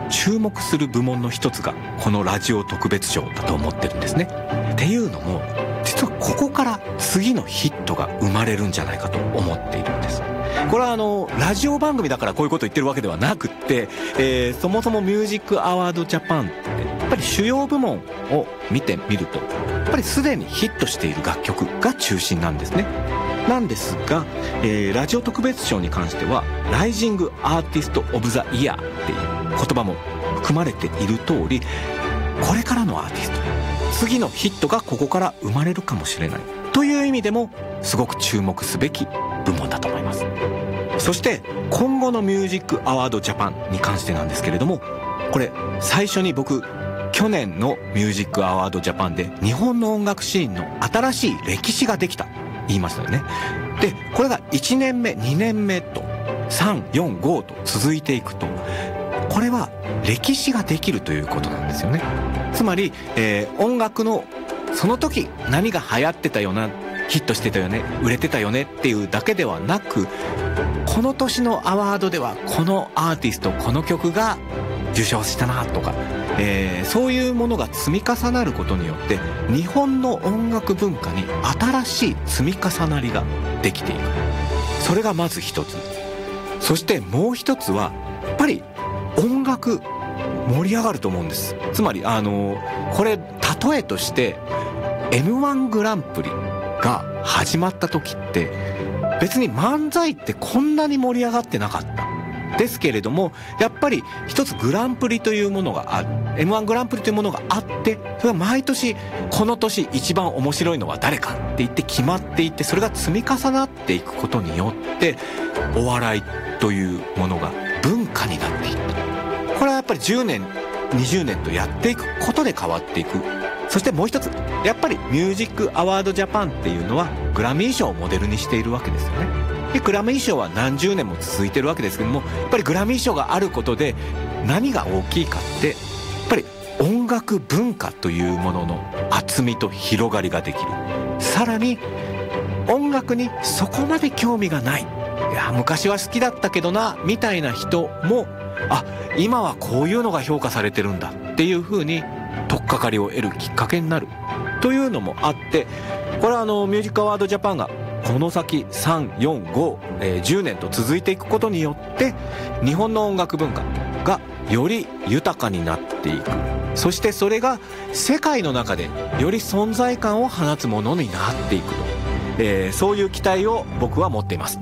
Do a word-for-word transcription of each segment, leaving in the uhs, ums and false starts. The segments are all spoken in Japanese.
注目する部門の一つがこのラジオ特別賞だと思ってるんですね。っていうのも実はここから次のヒットが生まれるんじゃないかと思っているんです。これはあのラジオ番組だからこういうことを言ってるわけではなくって、えー、そもそもミュージックアワードジャパンってやっぱり主要部門を見てみるとやっぱりすでにヒットしている楽曲が中心なんですね。なんですが、えー、ラジオ特別賞に関してはライジングアーティストオブザイヤーっていう言葉も含まれている通り、これからのアーティスト、次のヒットがここから生まれるかもしれないという意味でもすごく注目すべき部門だと思います。そして今後のミュージックアワードジャパンに関してなんですけれども、これ最初に僕去年のミュージックアワードジャパンで日本の音楽シーンの新しい歴史ができた言いましたよね。でこれがいちねんめにねんめとさん、よん、ごと続いていくと、これは歴史ができるということなんですよね。つまり、えー、音楽のその時何が流行ってたよな、ヒットしてたよね、売れてたよねっていうだけではなく、この年のアワードではこのアーティストこの曲が受賞したなとか、えー、そういうものが積み重なることによって日本の音楽文化に新しい積み重なりができていく。それがまず一つ。そしてもう一つはやっぱり音楽盛り上がると思うんです。つまりあのこれ例えとして エムワン グランプリが始まった時って別に漫才ってこんなに盛り上がってなかったですけれども、やっぱり一つグランプリというものがある、 エムワン グランプリというものがあって、それは毎年この年一番面白いのは誰かって言って決まっていって、それが積み重なっていくことによってお笑いというものが文化になっていった。これはやっぱりじゅうねんにじゅうねんとやっていくことで変わっていく。そしてもう一つやっぱりミュージックアワードジャパンっていうのはグラミー賞をモデルにしているわけですよね。でグラミー賞は何十年も続いてるわけですけども、やっぱりグラミー賞があることで何が大きいかってやっぱり音楽文化というものの厚みと広がりができる。さらに音楽にそこまで興味がない、いや昔は好きだったけどなみたいな人も、あ今はこういうのが評価されてるんだっていう風に取っかかりを得るきっかけになるというのもあって、これはあのミュージックアワードジャパンがこの先さん、よん、ご、えー、じゅうねんと続いていくことによって日本の音楽文化がより豊かになっていく。そしてそれが世界の中でより存在感を放つものになっていくと、えー、そういう期待を僕は持っています。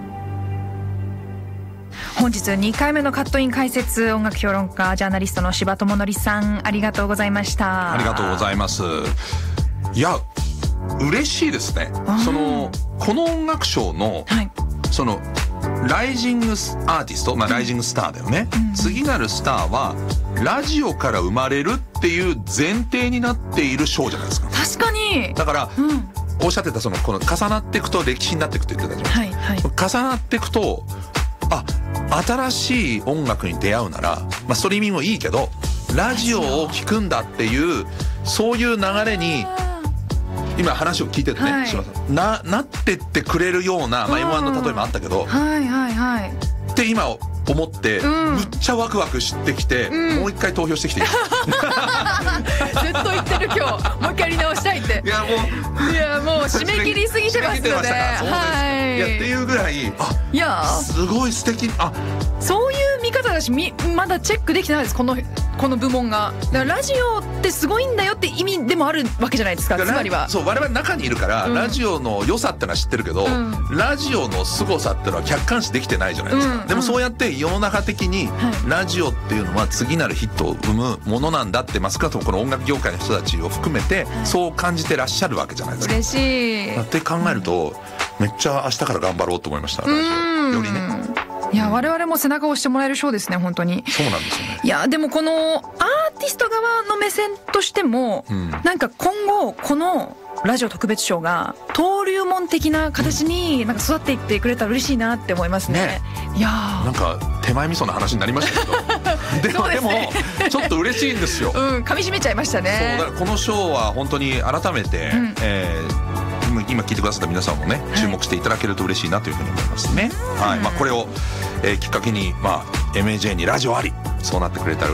本日にかいめのカットイン解説、音楽評論家ジャーナリストの柴智則さん、ありがとうございました。 ありがとうございます。いや嬉しいですね。そのこの音楽賞の、はい、そのライジングアーティスト、まあ、ライジングスターだよね、うん、次なるスターはラジオから生まれるっていう前提になっている賞じゃないですか。 確かに。 だから、うん、おっしゃってたそのこの重なっていくと歴史になっていくって言ってたじゃないですか、はいはい、重なっていくとあ新しい音楽に出会うなら、まあ、ストリーミングもいいけどラジオを聴くんだっていうそういう流れに今話を聞いててね、はい、な, なってってくれるような、まあ、エムワン の例えもあったけど、 はいはいはい、 って今思って、うん、むっちゃワクワクしてきて、うん、もう一回投票してきていいずっと言ってる今日もう一回やり直したいって。 いやもういやもう締め切りすぎてますよね。 はい、いやっていうぐらいあいやすごい素敵。あそういう見方だしみまだチェックできてないです、このこの部門が。だからラジオってすごいんだよって意味でもあるわけじゃないですか。つまりはそう我々中にいるから、うん、ラジオの良さってのは知ってるけど、うん、ラジオの凄さってのは客観視できてないじゃないですか、うん、でもそうやって世の中的に、うん、ラジオっていうのは次なるヒットを生むものなんだって、まあ、少なくともこの音楽業界の人たちを含めて、はい、そう感じてらっしゃるわけじゃないですか。 嬉しいって考えると、うん、めっちゃ明日から頑張ろうと思いました。ラジオよりね。 いや我々も背中を押してもらえる賞ですね本当に。 そうなんですよね。 いやでもこのアーティスト側の目線としても、うん、なんか今後このラジオ特別賞が登竜門的な形になんか育っていってくれたら嬉しいなって思いますね。ねいやなんか手前味噌な話になりましたけどでもでもちょっと嬉しいんですよ。 うん噛み締めちゃいましたね。 そうだからこの賞は本当に改めて、うんえー今聞いてくださった皆さんもね注目していただけると嬉しいなというふうに思いますね、はいまあ、これを、えー、きっかけに、まあ、エムエージェー にラジオありそうなってくれたら